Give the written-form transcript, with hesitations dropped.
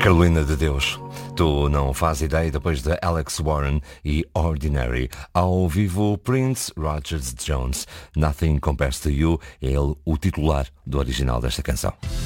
Carolina de Deus, tu não fazes ideia, depois de Alex Warren e Ordinary. Ao vivo, Prince Rogers Jones, Nothing Compares to You, é ele o titular do original desta canção.